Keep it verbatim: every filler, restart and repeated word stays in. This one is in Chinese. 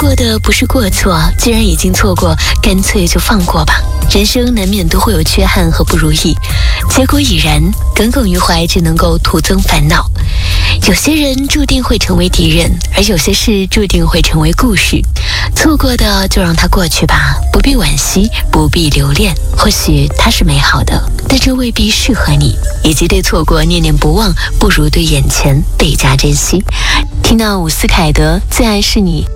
过的不是过错，既然已经错过，干脆就放过吧。人生难免都会有缺憾和不如意，结果已然，耿耿于怀只能够徒增烦恼。有些人注定会成为敌人，而有些事注定会成为故事。错过的就让它过去吧，不必惋惜，不必留恋。或许它是美好的，但这未必适合你。以及对错过念念不忘，不如对眼前倍加珍惜。听到伍思凯的《最爱是你》，